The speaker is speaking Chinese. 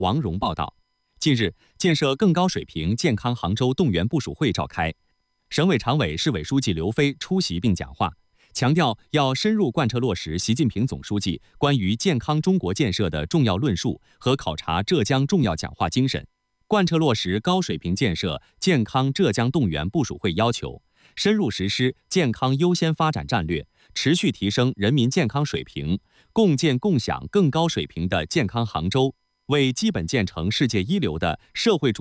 王蓉报道。近日，建设更高水平健康杭州动员部署会召开，省委常委、市委书记刘飞出席并讲话，强调要深入贯彻落实习近平总书记关于健康中国建设的重要论述和考察浙江重要讲话精神，贯彻落实高水平建设健康浙江动员部署会要求，深入实施健康优先发展战略，持续提升人民健康水平，共建共享更高水平的健康杭州，为基本建成世界一流的社会主义